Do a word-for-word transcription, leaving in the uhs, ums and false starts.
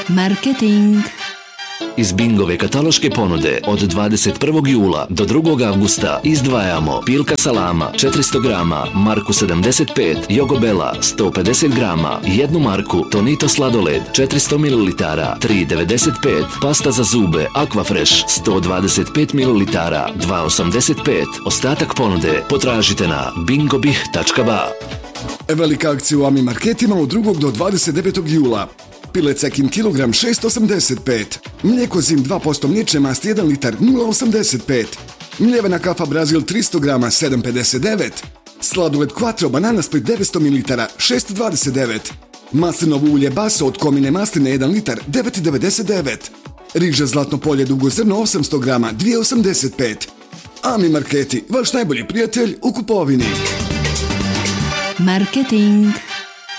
Marketing. Iz Bingove kataloške ponude od dvadeset prvog jula do drugog avgusta izdvajamo Pilka salama četiristo grama, marku sedamdeset pet, Jogobela sto pedeset grama, jednu marku Tonito sladoled četiristo mililitara, tri devedeset pet, pasta za zube Aquafresh sto dvadeset pet mililitara, dva osamdeset pet. Ostatak ponude potražite na bingobih tačka ba. Velika akcija u Ami marketima od drugog do dvadeset devetog jula. Pile Cekin kilogram šest osamdeset pet, mlijeko Zim dva posto mliječne masti jedan litar nula osamdeset pet, mljevena kafa Brazil tristo grama sedam pedeset devet, sladoled Quattro banana split devetsto mililitara šest dvadeset devet, maslinovo ulje Baso od komine masline jedan litar devet devedeset devet, riža Zlatno polje dugo zrno osamsto grama dva osamdeset pet. Ami marketi, vaš najbolji prijatelj u kupovini. Marketing.